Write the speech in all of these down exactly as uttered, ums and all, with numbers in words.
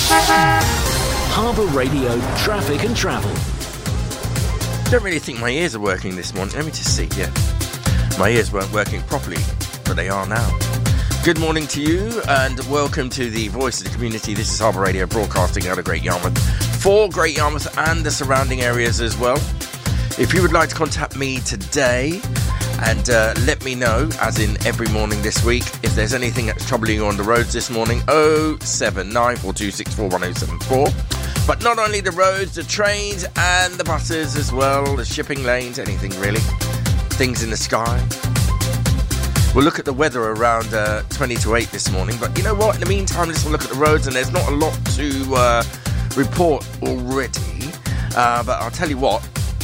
Harbour Radio Traffic and Travel. Don't really think my ears are working this morning. Let me just see. Yeah, my ears weren't working properly, but they are now. Good morning to you, and welcome to the Voice of the Community. This is Harbour Radio, broadcasting out of Great Yarmouth, for Great Yarmouth and the surrounding areas as well. If you would like to contact me today and uh, let me know, as in every morning this week, if there's anything that's troubling you on the roads this morning, oh seven nine four two six four one oh seven four. But not only the roads, the trains and the buses as well, the shipping lanes, anything really, things in the sky. We'll look at the weather around uh, twenty to eight this morning, but you know what, in the meantime, let's look at the roads, and there's not a lot to uh, report already, uh, but I'll tell you what,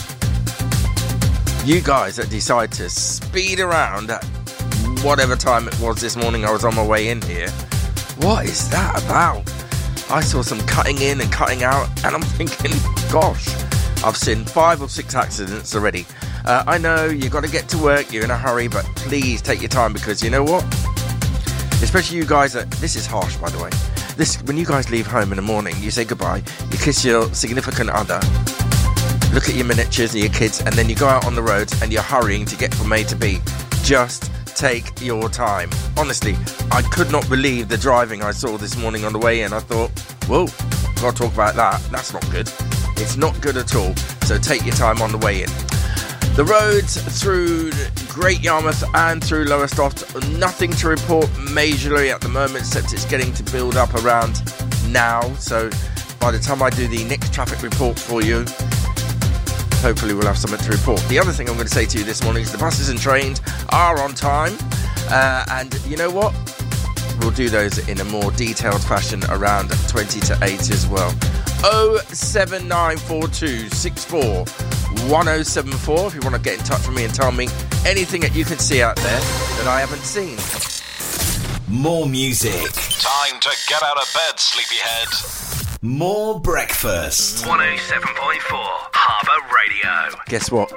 you guys that decide to speed around at whatever time it was this morning I was on my way in here, what is that about? I saw some cutting in and cutting out, and I'm thinking, gosh, I've seen five or six accidents already. Uh, I know you've got to get to work, you're in a hurry, but please take your time, because you know what? Especially you guys that, this is harsh by the way, this when you guys leave home in the morning, you say goodbye, you kiss your significant other, look at your miniatures and your kids, and then you go out on the roads and you're hurrying to get from A to B. Just take your time. Honestly, I could not believe the driving I saw this morning on the way in. I thought, whoa, got to talk about that. That's not good. It's not good at all. So take your time on the way in. The roads through Great Yarmouth and through Lowestoft, nothing to report majorly at the moment, except it's getting to build up around now. So by the time I do the next traffic report for you, hopefully we'll have something to report. The other thing I'm going to say to you this morning is the buses and trains are on time, uh, and you know what, we'll do those in a more detailed fashion around twenty to eight as well. oh seven nine four two six four one oh seven four if you want to get in touch with me and tell me anything that you can see out there that I haven't seen. More music. Time to get out of bed, sleepyhead. More breakfast. one oh seven point four Harbour Radio. Guess what?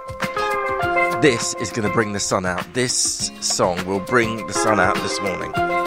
This is going to bring the sun out. This song will bring the sun out this morning.